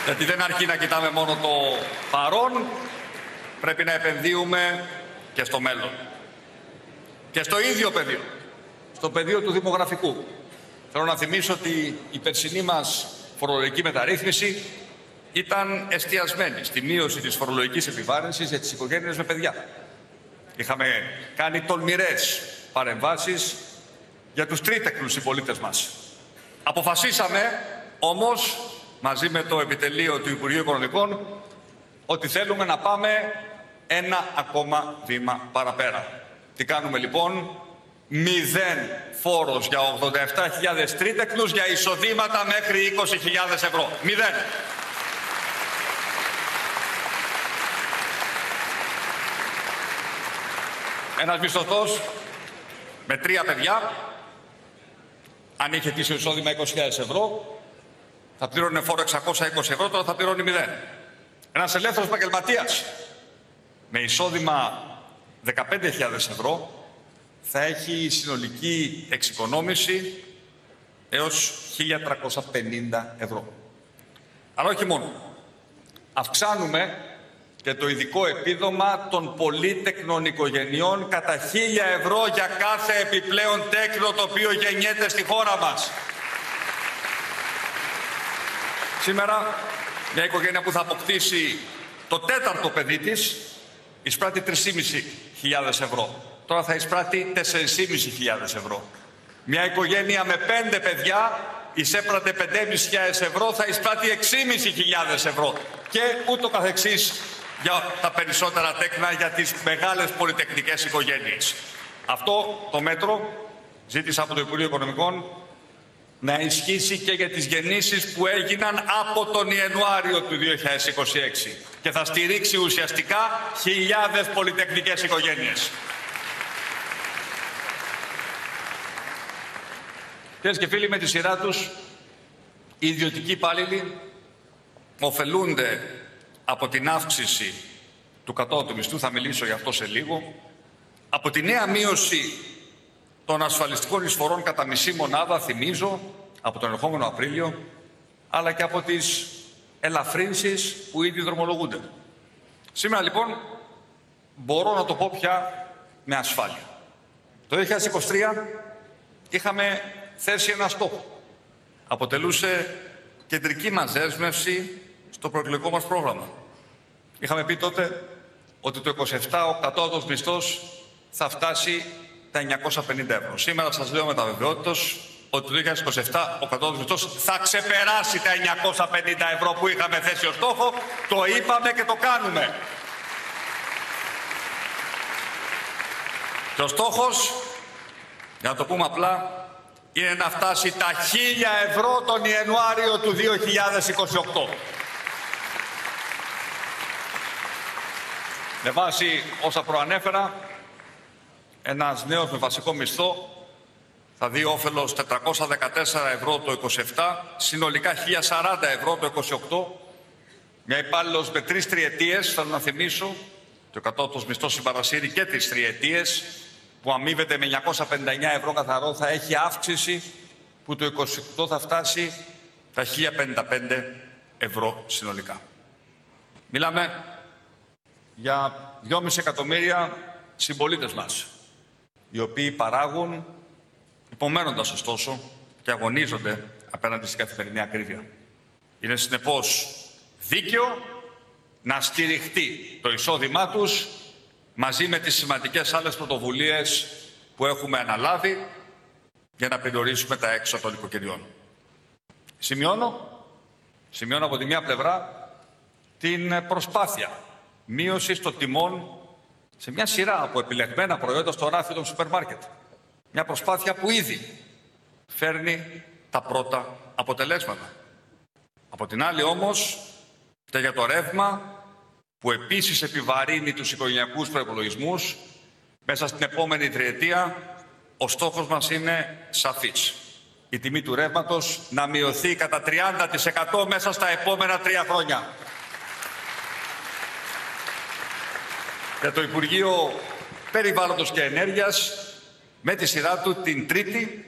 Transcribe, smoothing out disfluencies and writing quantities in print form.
Γιατί δεν αρκεί να κοιτάμε μόνο το παρόν, πρέπει να επενδύουμε και στο μέλλον. Και στο ίδιο πεδίο, στο πεδίο του δημογραφικού. Θέλω να θυμίσω ότι η περσινή μας φορολογική μεταρρύθμιση ήταν εστιασμένη στη μείωση της φορολογικής επιβάρυνσης για τις οικογένειες με παιδιά. Είχαμε κάνει τολμηρές παρεμβάσεις για τους τρίτεκνους συμπολίτες μας. Αποφασίσαμε όμως, μαζί με το επιτελείο του Υπουργείου Οικονομικών, ότι θέλουμε να πάμε ένα ακόμα βήμα παραπέρα. Τι κάνουμε λοιπόν? 0 φόρος για 87.000 τρίτεκνους για εισοδήματα μέχρι 20.000 ευρώ. 0. Ένας μισθωτός με 3 παιδιά, αν είχε ετήσιο εισόδημα 20.000 ευρώ, θα πλήρωνε φόρο 620 ευρώ, τώρα θα πληρώνει 0. Ένας ελεύθερος επαγγελματίας με εισόδημα 15.000 ευρώ θα έχει συνολική εξοικονόμηση έως 1.350 ευρώ. Αλλά όχι μόνο. Αυξάνουμε και το ειδικό επίδομα των πολύτεκνων οικογενειών κατά 1.000 ευρώ για κάθε επιπλέον τέκνο το οποίο γεννιέται στη χώρα μας. Σήμερα, μια οικογένεια που θα αποκτήσει το 4ο παιδί της εισπράττει 3.500 ευρώ. Τώρα θα εισπράττει 4.500 ευρώ. Μια οικογένεια με 5 παιδιά εισέπρατε 5.500 ευρώ, θα εισπράττει 6.500 ευρώ. Και ούτω καθεξής για τα περισσότερα τέκνα για τις μεγάλες πολυτεχνικές οικογένειες. Αυτό το μέτρο ζήτησα από το Υπουργείο Οικονομικών να ισχύσει και για τις γεννήσεις που έγιναν από τον Ιανουάριο του 2026 και θα στηρίξει ουσιαστικά χιλιάδες πολυτεχνικές οικογένειες. Κυρίες και φίλοι, με τη σειρά τους, οι ιδιωτικοί υπάλληλοι ωφελούνται από την αύξηση του κατώτατου μισθού, θα μιλήσω για αυτό σε λίγο, από τη νέα μείωση των ασφαλιστικών εισφορών κατά μισή μονάδα, θυμίζω, από τον ερχόμενο Απρίλιο, αλλά και από τις ελαφρύνσεις που ήδη δρομολογούνται. Σήμερα λοιπόν μπορώ να το πω πια με ασφάλεια. Το 2023 είχαμε θέσει ένα στόχο. Αποτελούσε κεντρική μας δέσμευση στο προεκλογικό μας πρόγραμμα. Είχαμε πει τότε ότι το 27 ο κατώτατος μισθός θα φτάσει τα 950 ευρώ. Σήμερα σας λέω με τα βεβαιότητας ότι το 2027 ο κατώτατος μισθός θα ξεπεράσει τα 950 ευρώ που είχαμε θέσει ως στόχο. Το είπαμε και το κάνουμε. Και ο στόχος, για να το πούμε απλά, είναι να φτάσει τα 1.000 ευρώ τον Ιανουάριο του 2028. Με βάση όσα προανέφερα, ένας νέος με βασικό μισθό θα δει όφελος 414 ευρώ το 27, συνολικά 1.040 ευρώ το 28. Μια υπάλληλος με 3 τριετίες, θέλω να θυμίσω, το κατώτατος μισθός συμπαρασύρει και τις τριετίες, που αμείβεται με 959 ευρώ καθαρό, θα έχει αύξηση που το 28 θα φτάσει τα 1.055 ευρώ συνολικά. Μιλάμε για 2,5 εκατομμύρια συμπολίτες μας, οι οποίοι παράγουν, υπομένοντας ωστόσο και αγωνίζονται απέναντι στην καθημερινή ακρίβεια. Είναι συνεπώς δίκαιο να στηριχτεί το εισόδημά τους μαζί με τις σημαντικές άλλες πρωτοβουλίες που έχουμε αναλάβει για να περιορίσουμε τα έξοδα των οικοκυριών. Σημειώνω από τη μια πλευρά την προσπάθεια μείωσης των τιμών σε μια σειρά από επιλεγμένα προϊόντα στο ράφι των σούπερ μάρκετ. Μια προσπάθεια που ήδη φέρνει τα πρώτα αποτελέσματα. Από την άλλη όμως, και για το ρεύμα, που επίσης επιβαρύνει τους οικογενειακούς προϋπολογισμούς, μέσα στην επόμενη τριετία ο στόχος μας είναι σαφής. Η τιμή του ρεύματος να μειωθεί κατά 30% μέσα στα επόμενα 3 χρόνια. Για το Υπουργείο Περιβάλλοντος και Ενέργειας, με τη σειρά του την Τρίτη